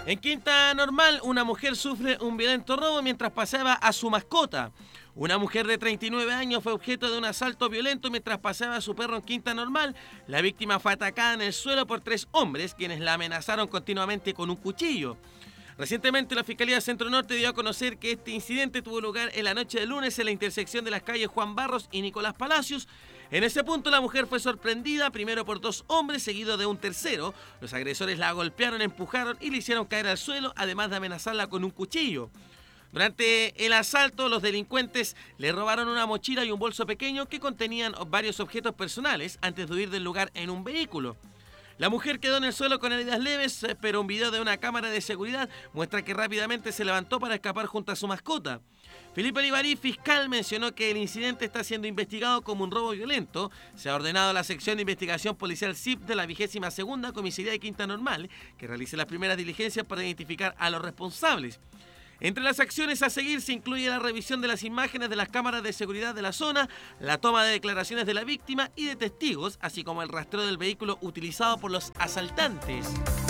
En Quinta Normal, una mujer sufre un violento robo mientras paseaba a su mascota. Una mujer de 39 años fue objeto de un asalto violento mientras paseaba a su perro en Quinta Normal. La víctima fue atacada en el suelo por 3 hombres, quienes la amenazaron continuamente con un cuchillo. Recientemente, la Fiscalía Centro Norte dio a conocer que este incidente tuvo lugar en la noche de lunes en la intersección de las calles Juan Barros y Nicolás Palacios. En ese punto, la mujer fue sorprendida primero por 2 hombres, seguido de un tercero. Los agresores la golpearon, empujaron y le hicieron caer al suelo, además de amenazarla con un cuchillo. Durante el asalto, los delincuentes le robaron una mochila y un bolso pequeño que contenían varios objetos personales antes de huir del lugar en un vehículo. La mujer quedó en el suelo con heridas leves, pero un video de una cámara de seguridad muestra que rápidamente se levantó para escapar junto a su mascota. Felipe Olivarí, fiscal, mencionó que el incidente está siendo investigado como un robo violento. Se ha ordenado a la sección de investigación policial CIP de la 22ª Comisaría de Quinta Normal que realice las primeras diligencias para identificar a los responsables. Entre las acciones a seguir se incluye la revisión de las imágenes de las cámaras de seguridad de la zona, la toma de declaraciones de la víctima y de testigos, así como el rastreo del vehículo utilizado por los asaltantes.